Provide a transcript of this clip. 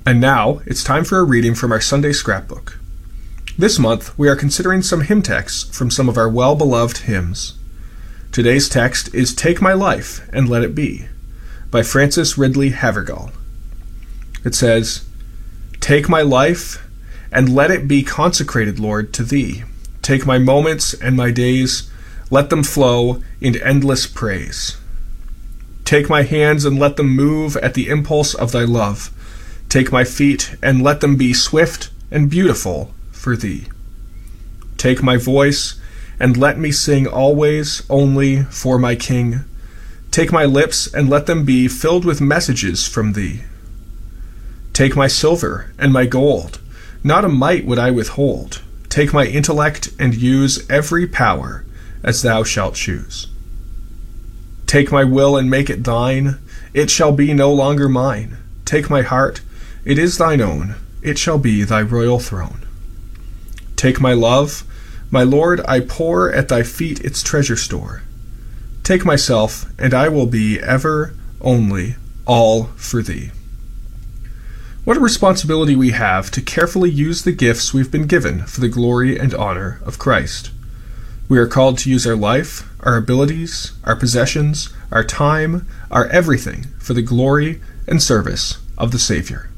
And now, it's time for a reading from our Sunday scrapbook. This month, we are considering some hymn texts from some of our well-beloved hymns. Today's text is Take My Life and Let It Be, by Frances Ridley Havergal. It says, Take my life, and let it be consecrated, Lord, to Thee. Take my moments and my days, let them flow in endless praise. Take my hands and let them move at the impulse of Thy love. Take my feet and let them be swift and beautiful for Thee. Take my voice and let me sing always only for my King. Take my lips and let them be filled with messages from Thee. Take my silver and my gold, not a mite would I withhold. Take my intellect and use every power as Thou shalt choose. Take my will and make it Thine, it shall be no longer mine. Take my heart, it is Thine own, it shall be Thy royal throne. Take my love, my Lord, I pour at Thy feet its treasure store. Take myself, and I will be ever, only, all for Thee. What a responsibility we have to carefully use the gifts we've been given for the glory and honor of Christ. We are called to use our life, our abilities, our possessions, our time, our everything for the glory and service of the Savior.